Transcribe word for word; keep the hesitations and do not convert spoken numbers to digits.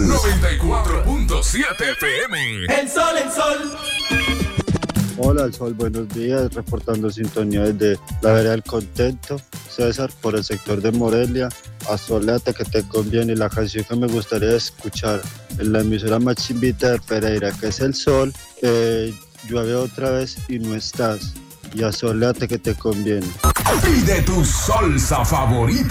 noventa y cuatro punto siete F M. El Sol, el Sol. Hola, el Sol, buenos días. Reportando sintonía desde la vereda del Contento. César, por el sector de Morelia. Asoléate que te conviene. La canción que me gustaría escuchar en la emisora más chimbita de Pereira, que es El Sol. Eh, llueve otra vez y no estás. Y asoléate que te conviene. Pide tu salsa favorita.